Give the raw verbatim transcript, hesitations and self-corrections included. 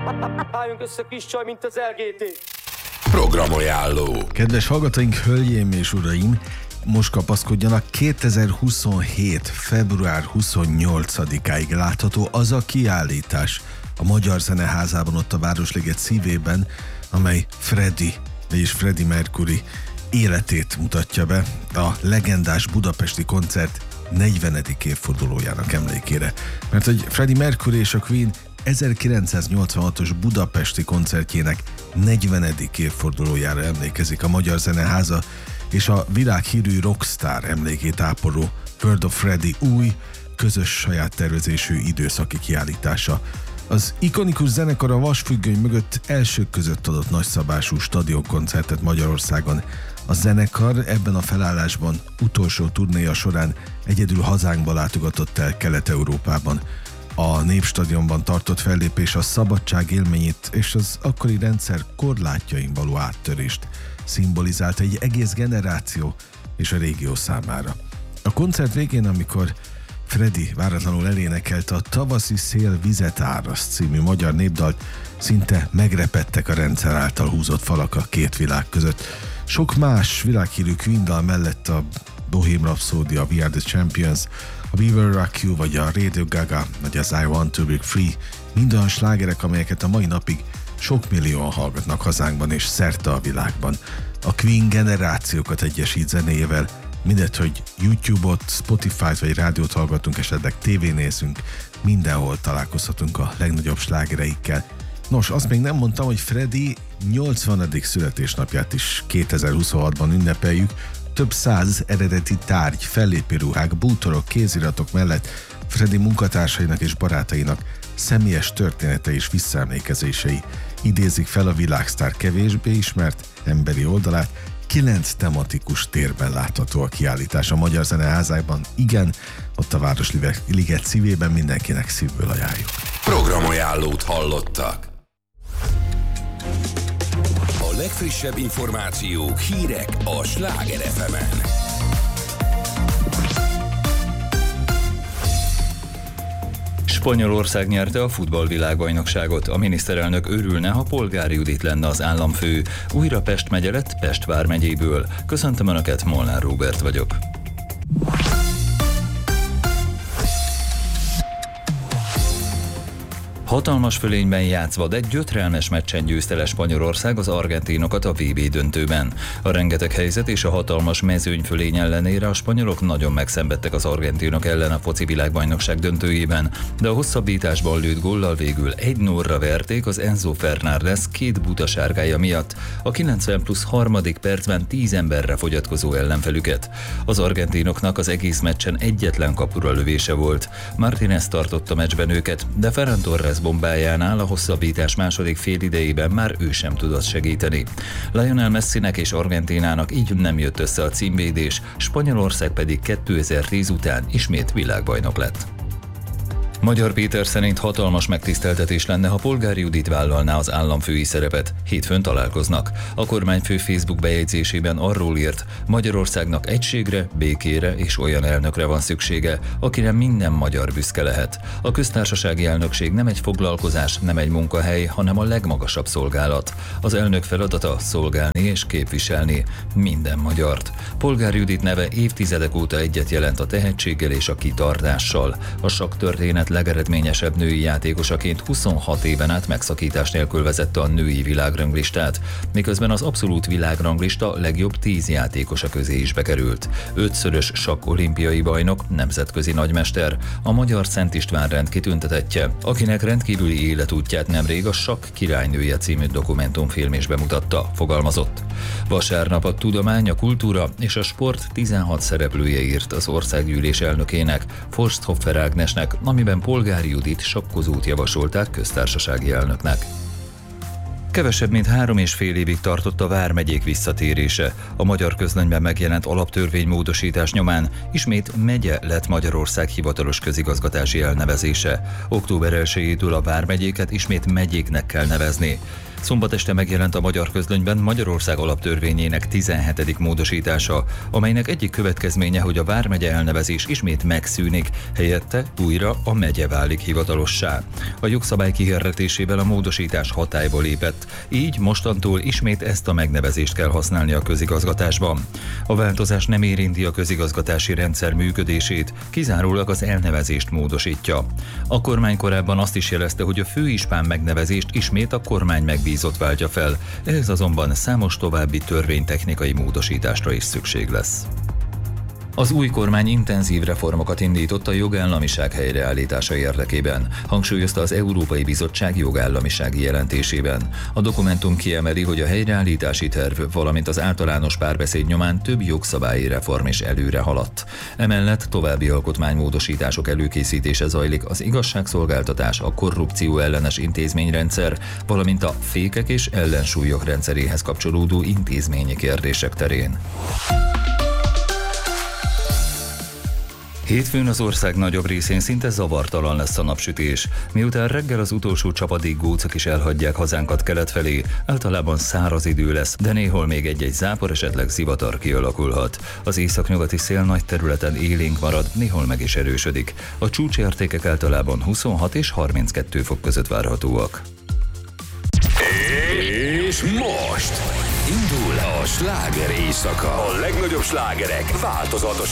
Álljunk össze kis csaj, mint az el gé té. Programajánló. Kedves hallgatóink, hölgyeim és uraim, most kapaszkodjanak, kétezer-huszonhét. február huszonnyolcadikáig látható az a kiállítás a Magyar Zeneházában, ott a Városliget szívében, amely Freddie, vagyis Freddie Mercury életét mutatja be a legendás budapesti koncert negyvenedik évfordulójának emlékére. Mert hogy Freddie Mercury és a Queen ezerkilencszáznyolcvanhatos budapesti koncertjének negyvenedik évfordulójára emlékezik a Magyar Zeneháza, és a világhírű rockstar emlékét ápoló World of Freddie új, közös saját tervezésű időszaki kiállítása. Az ikonikus zenekar a vasfüggöny mögött elsők között adott nagyszabású stadionkoncertet Magyarországon. A zenekar ebben a felállásban utolsó turnéja során egyedül hazánkba látogatott el Kelet-Európában. A Népstadionban tartott fellépés a szabadság élményét és az akkori rendszer korlátjain való áttörést szimbolizált egy egész generáció és a régió számára. A koncert végén, amikor Freddie váratlanul elénekelte a Tavaszi szél vizet áraszt című magyar népdalt, szinte megrepedtek a rendszer által húzott falak a két világ között. Sok más világhírű Queen dal mellett a Bohemian Rhapsody, a We Are The Champions, a We Will Rock You, vagy a Radio Gaga, vagy az I Want To Break Free, mind olyan slágerek, amelyeket a mai napig sok millióan hallgatnak hazánkban és szerte a világban. A Queen generációkat egyesít zenéjével, mindegy, hogy YouTube-ot, Spotify-t vagy rádiót hallgatunk, esetleg tévén nézünk, mindenhol találkozhatunk a legnagyobb slágereikkel. Nos, azt még nem mondtam, hogy Freddie nyolcvanadik születésnapját is kétezer-huszonhatban ünnepeljük. Több száz eredeti tárgy, fellépőruhák, bútorok, kéziratok mellett Freddie munkatársainak és barátainak személyes története és visszaemlékezései idézik fel a világsztár kevésbé ismert emberi oldalát. Kilenc tematikus térben látható a kiállítás a Magyar Zeneházában. Igen, ott a Városliget szívében, mindenkinek szívből ajánljuk. Programajánlót hallottak. A legfrissebb információk, hírek a Sláger ef emen. Spanyolország nyerte a futballvilágbajnokságot. A miniszterelnök örülne, ha Polgár Judit lenne az államfő. Újra Pest megye lett Pest vármegyéből. Köszöntöm Önöket, Molnár Róbert vagyok. Hatalmas fölényben játszva, de gyötrelmes meccsen győzte le Spanyolország az argentinokat a vé bé döntőben. A rengeteg helyzet és a hatalmas mezőnyfölény ellenére a spanyolok nagyon megszenvedtek az argentinok ellen a foci világbajnokság döntőjében, de a hosszabbításban lőtt góllal végül egy nullra verték az Enzo Fernández két buta sárgája miatt a kilencven plusz harmadik percben tíz emberre fogyatkozó ellenfelüket. Az argentinoknak az egész meccsen egyetlen kapura lövése volt. Martínez tartotta meccsben őket, de Ferran Torres bombájánál a hosszabbítás második félidejében már ő sem tudott segíteni. Lionel Messinek és Argentínának így nem jött össze a címvédés, Spanyolország pedig kétezer-tíz után ismét világbajnok lett. Magyar Péter szerint hatalmas megtiszteltetés lenne, ha Polgár Judit vállalná az államfői szerepet. Hétfőn találkoznak. A kormányfő Facebook bejegyzésében arról írt, Magyarországnak egységre, békére és olyan elnökre van szüksége, akire minden magyar büszke lehet. A köztársasági elnökség nem egy foglalkozás, nem egy munkahely, hanem a legmagasabb szolgálat. Az elnök feladata szolgálni és képviselni minden magyart. Polgár Judit neve évtizedek óta egyet jelent a tehetséggel és a kitartással. A sakktörténet legeredményesebb női játékosaként huszonhat éven át megszakítás nélkül vezette a női világranglistát, miközben az abszolút világranglista legjobb tíz játékosa közé is bekerült. Ötszörös sakk olimpiai bajnok, nemzetközi nagymester, a magyar Szent István rend kitüntetettje, akinek rendkívüli életútját nemrég a Sakk királynője című dokumentumfilm is bemutatta, fogalmazott. Vasárnap a tudomány, a kultúra és a sport tizenhat szereplője írt az országgyűlés elnökének, Forsthoffer Ágnesnek, amiben Polgár Judit sakkozót javasolták köztársasági elnöknek. Kevesebb mint három és fél évig tartott a vármegyék visszatérése. A Magyar Közlönyben megjelent alaptörvénymódosítás nyomán ismét megye lett Magyarország hivatalos közigazgatási elnevezése. október elsejétől a vármegyéket ismét megyéknek kell nevezni. Szombat este megjelent a Magyar Közlönyben Magyarország alaptörvényének tizenhetedik módosítása, amelynek egyik következménye, hogy a vármegye elnevezés ismét megszűnik, helyette újra a megye válik hivatalossá. A jogszabály kihirdetésével a módosítás hatályba lépett, így mostantól ismét ezt a megnevezést kell használni a közigazgatásban. A változás nem érinti a közigazgatási rendszer működését, kizárólag az elnevezést módosítja. A kormány korábban azt is jelezte, hogy a főispán megnevezést ismét a kormány megbízott váltja fel, ehhez azonban számos további törvénytechnikai módosításra is szükség lesz. Az új kormány intenzív reformokat indított a jogállamiság helyreállítása érdekében, hangsúlyozta az Európai Bizottság jogállamisági jelentésében. A dokumentum kiemeli, hogy a helyreállítási terv, valamint az általános párbeszéd nyomán több jogszabályi reform is előre haladt. Emellett további alkotmánymódosítások előkészítése zajlik az igazságszolgáltatás, a korrupció ellenes intézményrendszer, valamint a fékek és ellensúlyok rendszeréhez kapcsolódó intézményi kérdések terén. Hétfőn az ország nagyobb részén szinte zavartalan lesz a napsütés. Miután reggel az utolsó csapadékgócok is elhagyják hazánkat kelet felé, általában száraz idő lesz, de néhol még egy-egy zápor, esetleg zivatar kialakulhat. Az északnyugati szél nagy területen élénk marad, néhol meg is erősödik. A csúcsértékek általában huszonhat és harminckettő fok között várhatóak. És most indul a sláger éjszaka. A legnagyobb slágerek változatos